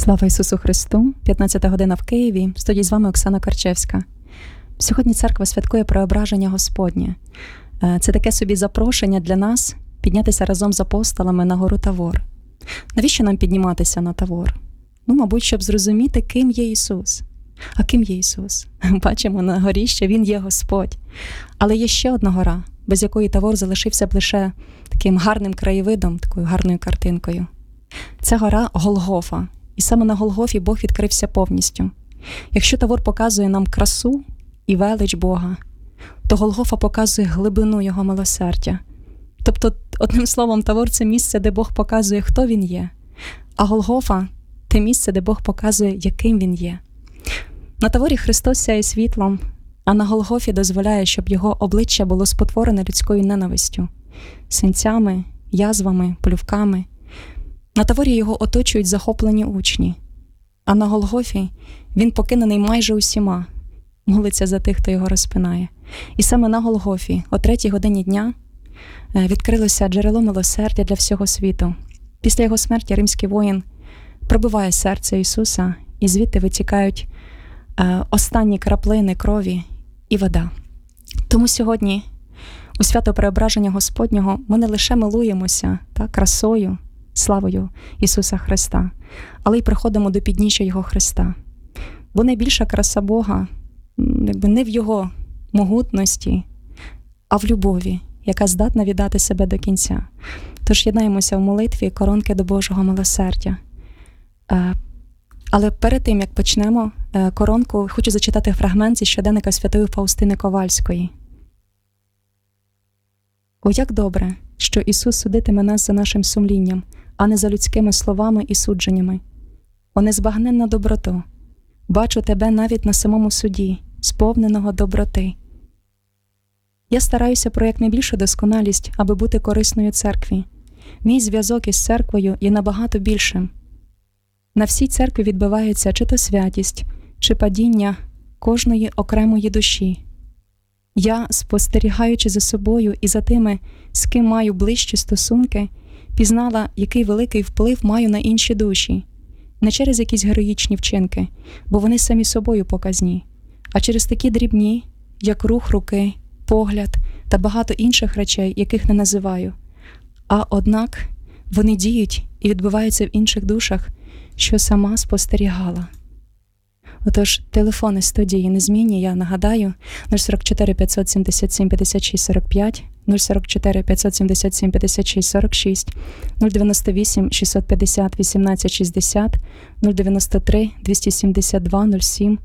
Слава Ісусу Христу! 15 година в Києві. В студії з вами Оксана Карчевська. Сьогодні церква святкує Преображення Господнє. Це таке собі запрошення для нас піднятися разом з апостолами на гору Тавор. Навіщо нам підніматися на Тавор? Мабуть, щоб зрозуміти, ким є Ісус. А ким є Ісус? Бачимо на горі, що Він є Господь. Але є ще одна гора, без якої Тавор залишився б лише таким гарним краєвидом, такою гарною картинкою. Це гора Голгофа. І саме на Голгофі Бог відкрився повністю. Якщо Тавор показує нам красу і велич Бога, то Голгофа показує глибину Його милосердя. Тобто, одним словом, Тавор – це місце, де Бог показує, хто Він є. А Голгофа – те місце, де Бог показує, яким Він є. На Таворі Христос сяє світлом, а на Голгофі дозволяє, щоб Його обличчя було спотворене людською ненавистю, синцями, язвами, плювками. На Таворі Його оточують захоплені учні, а на Голгофі Він покинений майже усіма, молиться за тих, хто Його розпинає. І саме на Голгофі, о 3-й годині дня, відкрилося джерело милосердя для всього світу. Після Його смерті римський воїн пробиває серце Ісуса, і звідти витікають останні краплини крові і вода. Тому сьогодні у свято Преображення Господнього ми не лише милуємося красою, славою Ісуса Христа, але й приходимо до підніжжя Його Христа. Бо найбільша краса Бога не в Його могутності, а в любові, яка здатна віддати себе до кінця. Тож єднаємося в молитві коронки до Божого милосердя. Але перед тим, як почнемо коронку, хочу зачитати фрагмент зі щоденника святої Фаустини Ковальської. «О, як добре, що Ісус судитиме нас за нашим сумлінням, а не за людськими словами і судженнями. О, незбагненна доброто! Бачу тебе навіть на самому суді, сповненого доброти. Я стараюся про якнайбільшу досконалість, аби бути корисною церкві. Мій зв'язок із церквою є набагато більшим. На всій церкві відбивається чи то святість, чи падіння кожної окремої душі. Я, спостерігаючи за собою і за тими, з ким маю ближчі стосунки, пізнала, який великий вплив маю на інші душі. Не через якісь героїчні вчинки, бо вони самі собою показні, а через такі дрібні, як рух руки, погляд та багато інших речей, яких не називаю. А однак вони діють і відбуваються в інших душах, що сама спостерігала». Отож, телефони студії незмінні, я нагадаю, 044 577 56 45, 044 577 56 46, 098 650 18 60, 093 272 07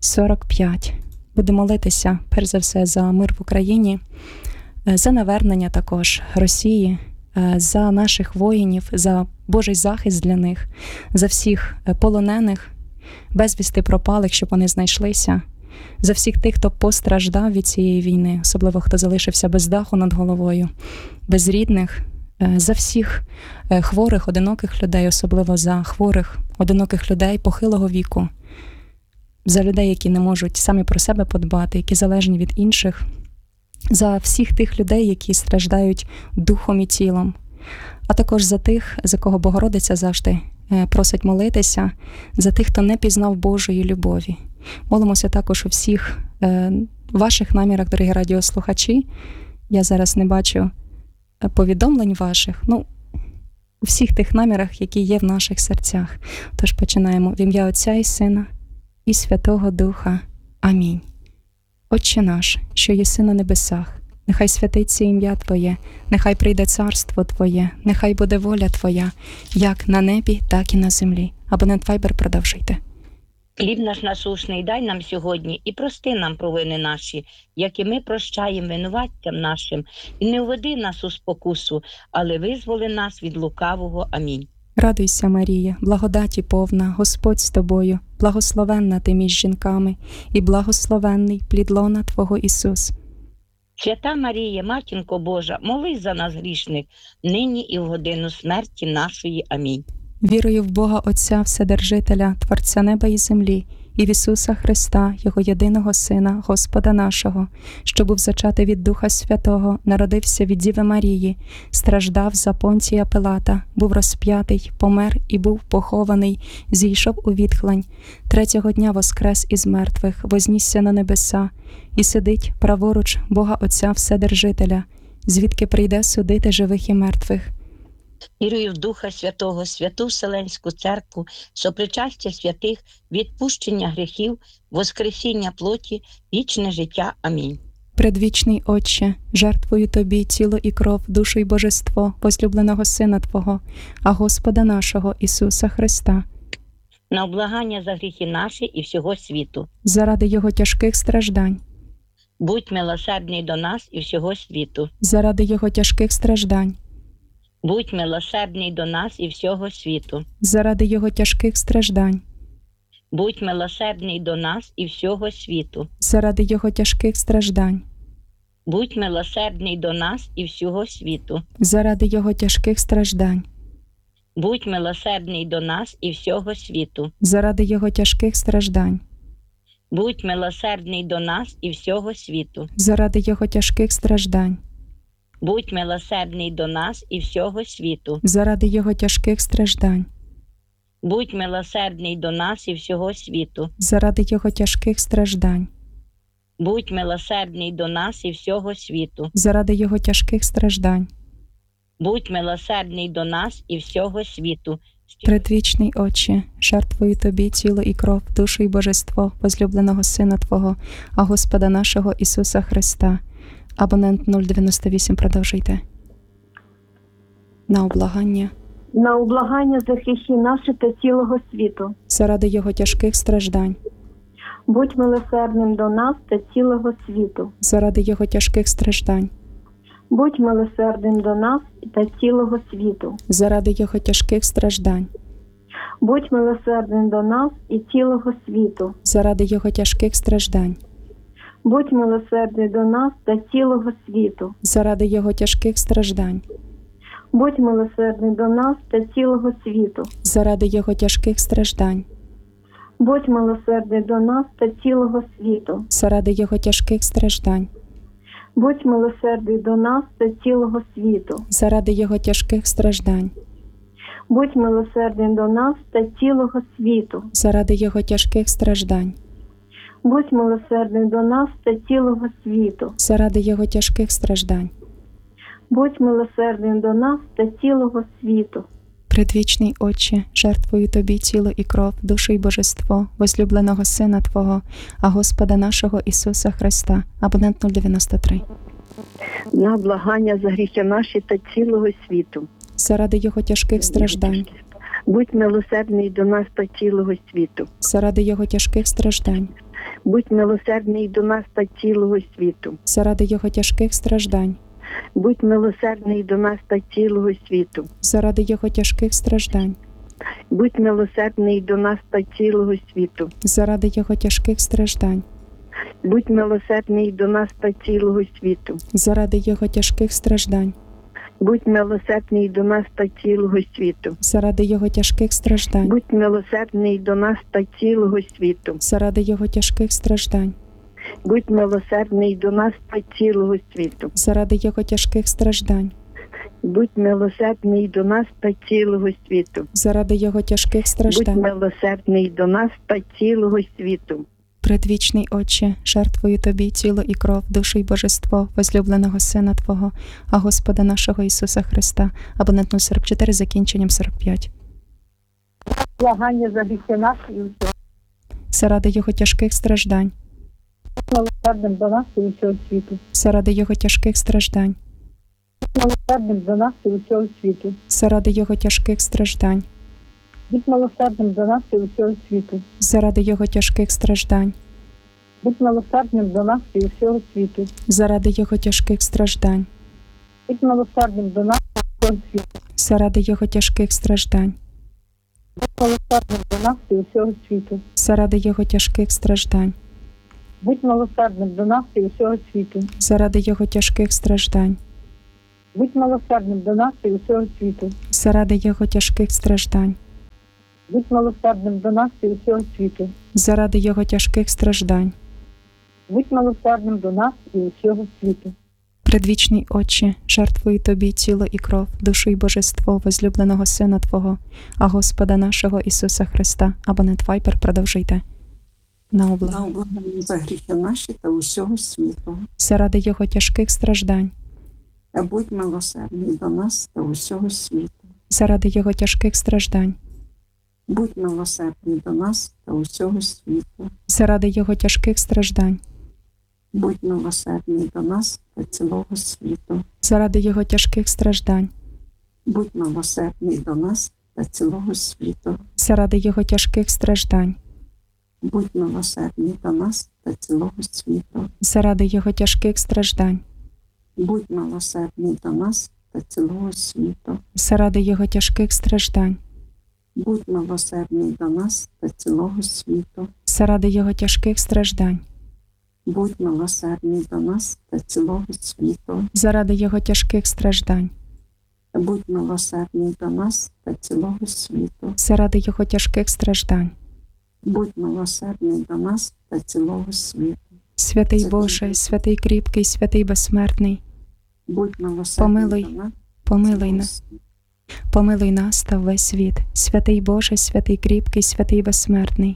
45. Будемо молитися, перш за все, за мир в Україні, за навернення також Росії, за наших воїнів, за Божий захист для них, за всіх полонених, безвісти пропалих, щоб вони знайшлися, за всіх тих, хто постраждав від цієї війни, особливо хто залишився без даху над головою, без рідних, за всіх хворих, одиноких людей, особливо за хворих, одиноких людей похилого віку, за людей, які не можуть самі про себе подбати, які залежні від інших, за всіх тих людей, які страждають духом і тілом, а також за тих, за кого Богородиця завжди просить молитися, за тих, хто не пізнав Божої любові. Молимося також у всіх ваших намірах, дорогі радіослухачі. Я зараз не бачу повідомлень ваших, у всіх тих намірах, які є в наших серцях. Тож починаємо. В ім'я Отця і Сина і Святого Духа. Амінь. Отче наш, що єси на небесах, нехай святиться ім'я Твоє, нехай прийде царство Твоє, нехай буде воля Твоя, як на небі, так і на землі. Абонент Viber, продовжуйте. Хліб наш насущний дай нам сьогодні і прости нам провини наші, як і ми прощаємо винуватцям нашим. І не введи нас у спокусу, але визволи нас від лукавого. Амінь. Радуйся, Марія, благодаті повна, Господь з тобою, благословенна ти між жінками, і благословенний плід лона Твого Ісус. Свята Марія, Матінко Божа, молись за нас грішних, нині і в годину смерті нашої. Амінь. Вірую в Бога Отця Вседержителя, Творця неба і землі, і в Ісуса Христа, Його єдиного Сина, Господа нашого, що був зачатий від Духа Святого, народився від Діви Марії, страждав за Понтія Пилата, був розп'ятий, помер і був похований, зійшов у відхлань, третього дня воскрес із мертвих, вознісся на небеса, і сидить праворуч Бога Отця Вседержителя, звідки прийде судити живих і мертвих. Вірую в Духа Святого, святу Вселенську Церкву, сопричастя святих, відпущення гріхів, воскресіння плоті, вічне життя. Амінь. Предвічний Отче, жертвую Тобі тіло і кров, душу і божество возлюбленого Сина Твого, а Господа нашого Ісуса Христа, На облагання за гріхи наші і всього світу. заради Його тяжких страждань, Будь милосердний до нас і всього світу. заради Його тяжких страждань, Будь милосердний до нас і всього світу. заради Його тяжких страждань, Будь милосердний до нас і всього світу. заради Його тяжких страждань, Будь милосердний до нас і всього світу. заради Його тяжких страждань, Будь милосердний до нас і всього світу. заради Його тяжких страждань, Будь милосердний до нас і всього світу. заради Його тяжких страждань, Будь милосердний до нас і всього світу. заради Його тяжких страждань, Будь милосердний до нас і всього світу. заради Його тяжких страждань, Будь милосердний до нас і всього світу. заради Його тяжких страждань. Будь милосердний до нас і всього світу. Предвічний Отче, жертвую Тобі тіло і кров, душу і божество возлюбленого Сина Твого, а Господа нашого Ісуса Христа. Абонент 098, продовжуйте. На облагання, На облагання за гріхи наші та цілого світу. заради Його тяжких страждань, Будь милосердним до нас та цілого світу. заради Його тяжких страждань, Будь милосердним до нас та цілого світу. заради Його тяжких страждань, Будь милосердним до нас і цілого світу. заради Його тяжких страждань, Будь милосердний до нас та цілого світу. заради Його тяжких страждань, Будь милосердний до нас та цілого світу. заради Його тяжких страждань, Будь милосердний до нас та цілого світу. заради Його тяжких страждань, Будь милосердний до нас та цілого світу. заради Його тяжких страждань, Будь милосердний до нас та цілого світу. заради Його тяжких страждань, Будь милосердний до нас та цілого світу. заради Його тяжких страждань. Будь милосердним до нас та цілого світу. Предвічний Отче, жертвую Тобі тіло і кров, душу і божество возлюбленого Сина Твого, а Господа нашого Ісуса Христа. Абонент 093. На благання за гріхи наші та цілого світу. Заради Його тяжких страждань, Будь милосердний до нас та цілого світу. заради Його тяжких страждань, Будь милосердний до нас та цілого світу. заради Його тяжких страждань, Будь милосердний до нас та цілого світу. заради Його тяжких страждань, Будь милосердний до нас та цілого світу. заради Його тяжких страждань, Будь милосердний до нас та цілого світу. заради Його тяжких страждань, Будь милосердний до нас та цілого світу. заради Його тяжких страждань, Будь милосердний до нас та цілого світу. заради Його тяжких страждань, Будь милосердний до нас та цілого світу. заради Його тяжких страждань, Будь милосердний до нас та цілого світу. заради Його тяжких Будь страждань. милосердний до нас та цілого світу. Предвічний Отче, жертвую Тобі тіло і кров, душу і божество возлюбленого Сина Твого, а Господа нашого Ісуса Христа. Абонент 044 з закінченням 45. Благання за гріхи наші і всього Заради Його тяжких страждань, милосердним до нас і усього світу. заради Його тяжких страждань, Милосердним до нас і усього світу. заради Його тяжких страждань, Будь милосердним до нас і усього світу. заради Його тяжких страждань, Будь милосердним до нас і усього світу. заради Його тяжких страждань, Будь милосердним до нас і усього світу. заради Його тяжких страждань, Будь милосердним до нас і усього світу. заради Його тяжких страждань, Будь милосердним до нас і усього світу. заради Його тяжких страждань, Будь милосердним до нас і усього світу. заради Його тяжких страждань, Будь милосердним до нас і усього світу. заради Його тяжких страждань. Будь милосердним до нас і усього світу. Предвічний Отче, жертвую Тобі тіло і кров, душу і божество возлюбленого Сина Твого, а Господа нашого Ісуса Христа. Абонент Вайпер, продовжуйте. На облава. На облагання за гріхи наші та усього світу. Заради Його тяжких страждань. Та будь милосердний до нас та усього світу. Заради Його тяжких страждань. Будь милосердний до нас та усього світу. Заради Його тяжких страждань. Будь милосердний до нас та цілого світу. Заради Його тяжких страждань. Будь милосердний до нас та цілого світу. Заради Його тяжких страждань. Будь милосердний до нас та цілого світу. Заради Його тяжких страждань. Будь милосердний до нас та цілого світу. Заради Його тяжких страждань. Будь милосердний до нас та цілого світу. Заради Його тяжких страждань. Будь милосердний до нас та цілого світу. Заради Його тяжких страждань. Будь милосердний до нас та цілого світу. Заради Його тяжких страждань. Будь милосердний до нас та цілого світу. Святий Боже, святий кріпкий, святий безсмертний, Будь милосердний Помилуй, до нас. помилуй нас. Помилуй нас та весь світ. Святий Боже, святий кріпкий, святий безсмертний.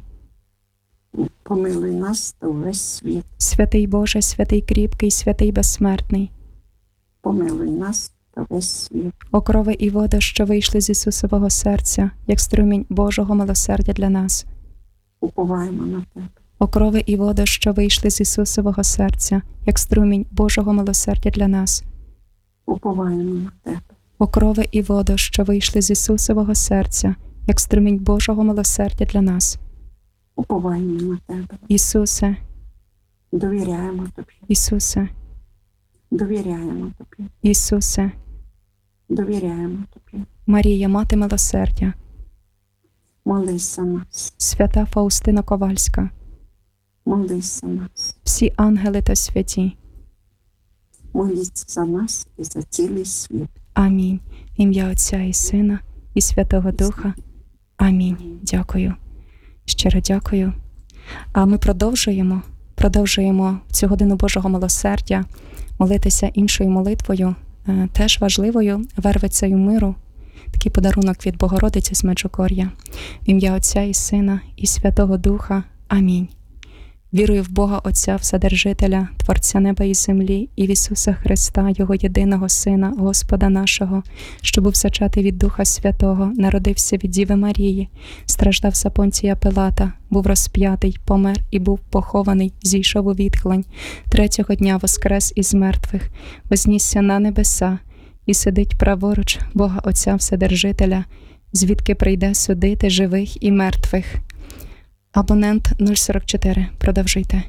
Помилуй нас та увесь світ. Святий Боже, святий кріпкий, святий безсмертний. Помилуй нас та весь світ. Окрови і води, що вийшли з Ісусового серця, як струмінь Божого милосердя для нас. Уповаємо на тебе. Окрови і води, що вийшли з Ісусового серця, як струмінь Божого милосердя для нас. Уповаємо на тебе. Окрови і води, що вийшли з Ісусового серця, як струмінь Божого милосердя для нас. Уповаємо на тебе. Ісусе, Довіряємо тобі. Ісусе, Довіряємо тобі. Ісусе, Довіряємо тобі. Марія, Мати милосердя, Молись за нас. свята Фаустина Ковальська, Молись за нас. всі ангели та святі. Моліться за нас і за цілий світ. Амінь. Ім'я Отця і Сина, і Святого Духа. Амінь. Дякую. Щиро дякую. А ми продовжуємо в цю годину Божого милосердя молитися іншою молитвою, теж важливою, вервицею миру. Такий подарунок від Богородиці з Меджугор'я. В ім'я Отця і Сина, і Святого Духа. Амінь. Вірую в Бога Отця Вседержителя, Творця неба і землі, і в Ісуса Христа, Його єдиного Сина, Господа нашого, що був зачатий від Духа Святого, народився від Діви Марії, страждав за Понтія Пилата, був розп'ятий, помер і був похований, зійшов у відхлань, третього дня воскрес із мертвих, вознісся на небеса і сидить праворуч Бога Отця Вседержителя, звідки прийде судити живих і мертвих. Абонент 044. Продовжуйте.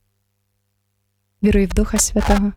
Вірую в Духа Святого.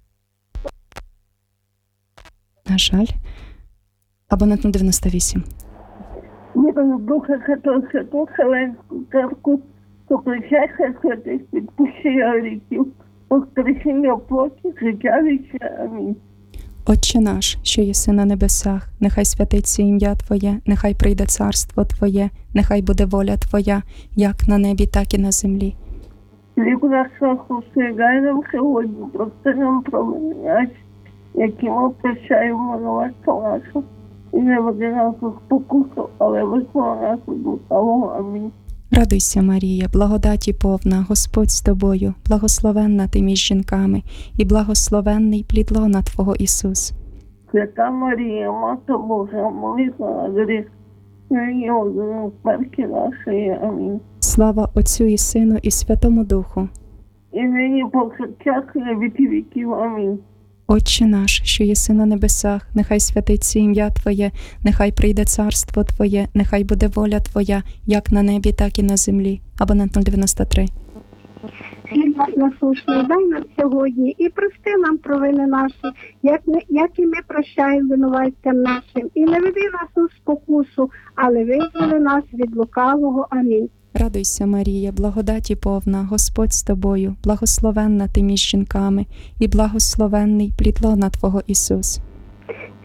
На жаль. Абонент 098. Вірую в Духа Святого, Святу Вселенську Церкву, що причастя святих, відпущення гріхів, воскресіння плоті, життя вічне. Амінь. Отче наш, що єси на небесах, нехай святиться ім'я Твоє, нехай прийде царство Твоє, нехай буде воля Твоя, як на небі, так і на землі. Хліб наш насущний дай нам сьогодні, прости нам провини наші, які ми прощаємо винуватцям нашим, і не веди нас у спокусу, але визволи нас від лукавого. Амінь. Радуйся, Марія, благодаті повна, Господь з тобою, благословенна ти між жінками, і благословенний плід лона Твого Ісус. Свята Марія, Мати Божа, молись за нас гріх, нині годину смерті нашої. Амінь. Слава Отцю і Сину, і Святому Духу. І нині повсякчас і на віки віків. Амінь. Отче наш, що єси на небесах, нехай святиться ім'я Твоє, нехай прийде царство Твоє, нехай буде воля Твоя, як на небі, так і на землі. Абонент 093. Хліб наш насущний дай нам сьогодні, і прости нам провини наші, як і ми прощаємо винуватцям нашим. І не веди нас у спокусу, але визволи нас від лукавого. Амінь. Радуйся, Марія, благодаті повна, Господь з тобою, благословенна ти між жінками, і благословенний плід лона Твого Ісус.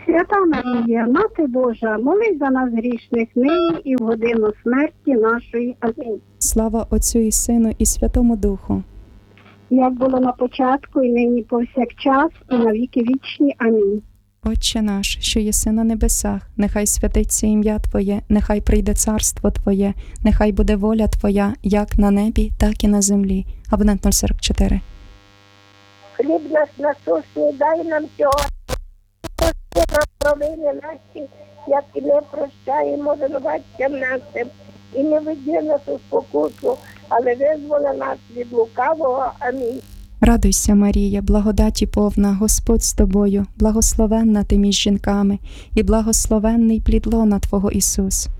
Свята Марія, Мати Божа, молись за нас грішних нині і в годину смерті нашої. Амінь. Слава Отцю і Сину і Святому Духу. Як було на початку, і нині повсякчас, і на віки вічні. Амінь. Отче наш, що єси на небесах, нехай святиться ім'я Твоє, нехай прийде царство Твоє, нехай буде воля Твоя, як на небі, так і на землі. Абонент 044. Хліб наш насущний дай нам сьогодні. Прости нам провини наші, як і ми прощаємо винуватцям нашим. І не веди нас у спокусу, але визволи нас від лукавого. Амінь. Радуйся, Марія, благодаті повна, Господь з тобою, благословенна ти між жінками, і благословенний плід лона Твого Ісус.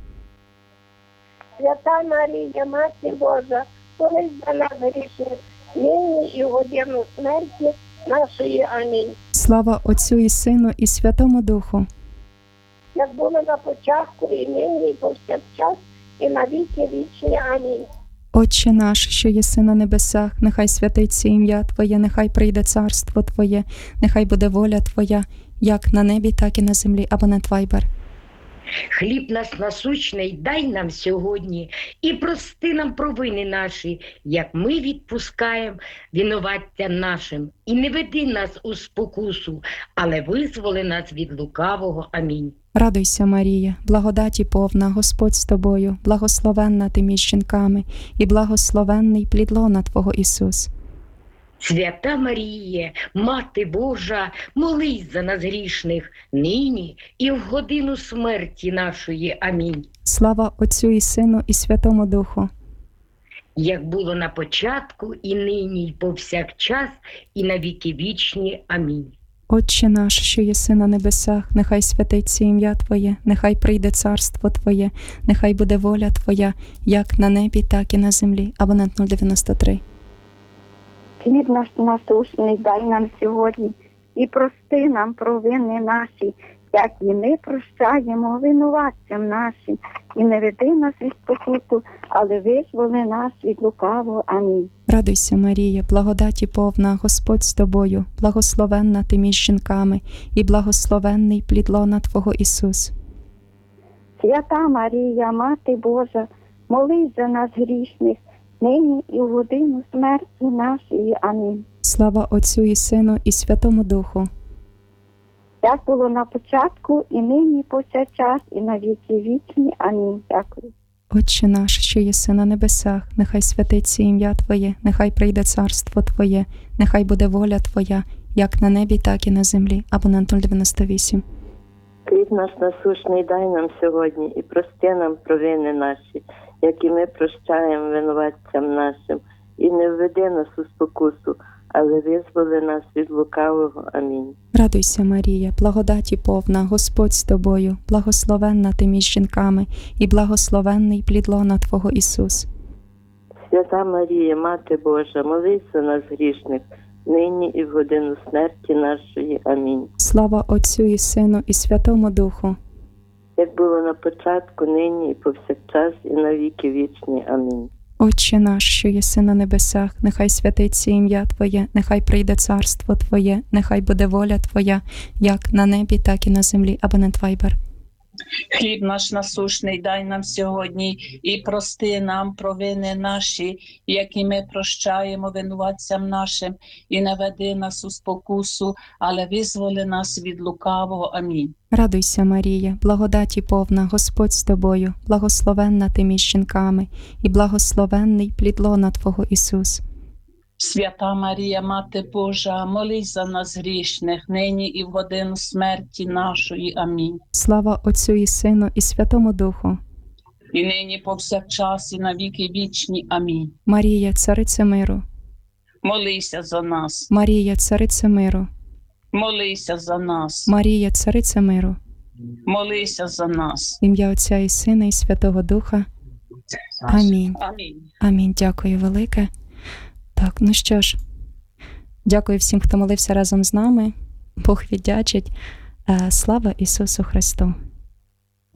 Свята Марія, Мати Божа, молись за нас грішних, нині і в годину смерті нашої. Амінь. Слава Отцю і Сину і Святому Духу. Як було на початку, і нині, і повсякчас, і на віки вічні. Амінь. Отче наш, що єси на небесах, нехай святиться ім'я Твоє, нехай прийде царство Твоє, нехай буде воля Твоя, як на небі, так і на землі. Абонент Вайбер. Хліб наш насущний дай нам сьогодні і прости нам провини наші, як ми відпускаємо винуватцям нашим. І не веди нас у спокусу, але визволи нас від лукавого. Амінь. Радуйся, Марія, благодаті повна, Господь з тобою, благословенна ти між жінками, і благословенний плід лона Твого Ісус. Свята Маріє, Мати Божа, молись за нас грішних, нині і в годину смерті нашої. Амінь. Слава Отцю і Сину і Святому Духу. Як було на початку, і нині, і повсякчас, і на віки вічні. Амінь. Отче наш, що єси на небесах, нехай святиться ім'я Твоє, нехай прийде царство Твоє, нехай буде воля Твоя, як на небі, так і на землі. Абонент 093. Хліб наш насущний дай нам сьогодні, і прости нам провини наші, як і ми прощаємо винуватцям нашим. І не веди нас від спокусу, але визволи нас від лукавого. Амінь. Радуйся, Марія, благодаті повна, Господь з тобою, благословенна ти між жінками, і благословенний плід лона Твого Ісус. Свята Марія, Мати Божа, молись за нас грішних, нині і в годину смерті нашої. Амінь. Слава Отцю і Сину і Святому Духу. Як було на початку, і нині, і повсякчас, і на віки вічні. Амінь. Дякую. Отче наш, що єси на небесах, нехай святиться ім'я Твоє, нехай прийде царство Твоє, нехай буде воля Твоя, як на небі, так і на землі. Абонент 098. Хліб наш насущний дай нам сьогодні, і прости нам провини наші, як і ми прощаємо винуватцям нашим. І не введи нас у спокусу, але визволи нас від лукавого. Амінь. Радуйся, Марія, благодаті повна, Господь з тобою, благословенна ти між жінками, і благословенний плід лона Твого Ісус. Свята Марія, Мати Божа, молись за нас грішних, нині і в годину смерті нашої. Амінь. Слава Отцю і Сину і Святому Духу. Як було на початку, нині і повсякчас, і на віки вічні. Амінь. Отче наш, що єси на небесах, нехай святиться ім'я Твоє, нехай прийде царство Твоє, нехай буде воля Твоя, як на небі, так і на землі. Абонент Вайбер. Хліб наш насущний дай нам сьогодні, і прости нам провини наші, які ми прощаємо винуватцям нашим, і не веди нас у спокусу, але визволи нас від лукавого. Амінь. Радуйся, Марія, благодаті повна, Господь з тобою, благословенна ти між жінками, і благословенний плід лона Твого Ісус. Свята Марія, Мати Божа, молись за нас грішних, нині і в годину смерті нашої. Амінь. Слава Отцю і Сину і Святому Духу. І нині повсякчас, і на віки вічні. Амінь. Марія, цариця миру. Молися за нас. Марія, цариця миру. Молися за нас. Марія, цариця миру. Молися за нас. В ім'я Отця і Сина і Святого Духа. Амінь. Амінь. Амінь. Дякую велике. Так, ну що ж, дякую всім, хто молився разом з нами. Бог віддячить. Слава Ісусу Христу!